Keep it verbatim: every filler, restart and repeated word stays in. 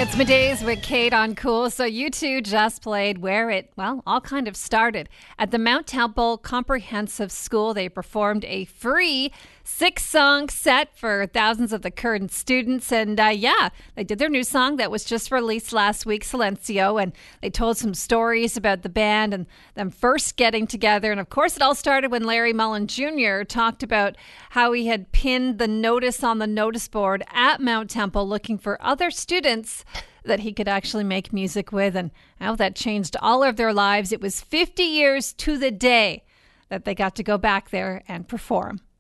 It's Middays with Kate on Cool. So you two just played where it, well, all kind of started. At the Mount Temple Comprehensive School, they performed a free six-song set for thousands of the current students. And uh, yeah, they did their new song that was just released last week, Silencio. And they told some stories about the band and them first getting together. And of course, it all started when Larry Mullen Junior talked about how he had pinned the notice on the notice board at Mount Temple looking for other students that he could actually make music with, and how that changed all of their lives. It was fifty years to the day that they got to go back there and perform.